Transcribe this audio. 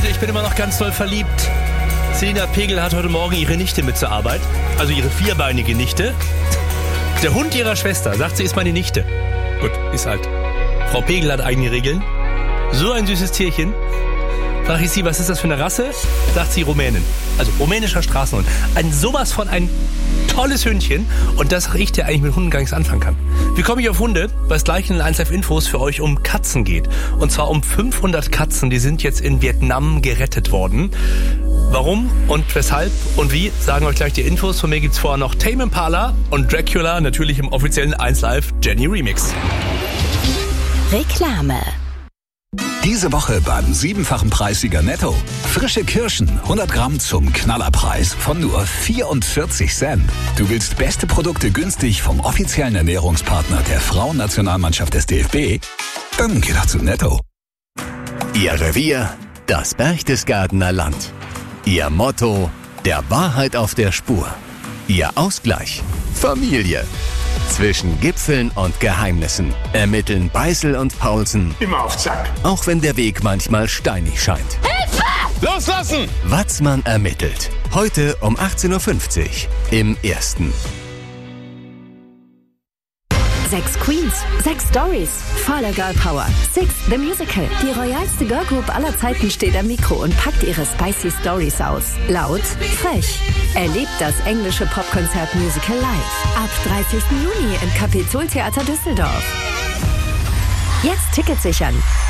Leute, ich bin immer noch ganz doll verliebt. Selina Pegel hat heute Morgen ihre Nichte mit zur Arbeit. Also ihre vierbeinige Nichte. Der Hund ihrer Schwester, sagt sie, ist meine Nichte. Gut, ist halt. Frau Pegel hat eigene Regeln. So ein süßes Tierchen. Frag ich sie, was ist das für eine Rasse? Sagt sie, Rumänin. Also rumänischer Straßenhund. Ein tolles Hündchen. Und das sag ich, der eigentlich mit Hunden gar nichts anfangen kann. Wie komme ich auf Hunde? Weil es gleich in den 1Live Infos für euch um Katzen geht. Und zwar um 500 Katzen, die sind jetzt in Vietnam gerettet worden. Warum und weshalb und wie, sagen euch gleich die Infos. Von mir gibt's vorher noch Tame Impala und Dracula, natürlich im offiziellen 1Live Jenny Remix. Reklame. Diese Woche beim 7-fachen Preissieger Netto. Frische Kirschen, 100 Gramm zum Knallerpreis von nur 44 Cent. Du willst beste Produkte günstig vom offiziellen Ernährungspartner der Frauennationalmannschaft des DFB? Dann geh doch zu Netto. Ihr Revier, das Berchtesgadener Land. Ihr Motto, der Wahrheit auf der Spur. Ihr Ausgleich, Familie. Zwischen Gipfeln und Geheimnissen ermitteln Beißel und Paulsen. Immer auf Zack. Auch wenn der Weg manchmal steinig scheint. Hilfe! Loslassen! Watzmann ermittelt. Heute um 18.50 Uhr im Ersten. 6 Queens, 6 Stories, voller Girl Power. Six, the Musical. Die royalste Girlgroup aller Zeiten steht am Mikro und packt ihre spicy Stories aus. Laut, frech. Erlebt das englische Popkonzert-Musical live. Ab 30. Juni im Kapitoltheater Düsseldorf. Jetzt Tickets sichern.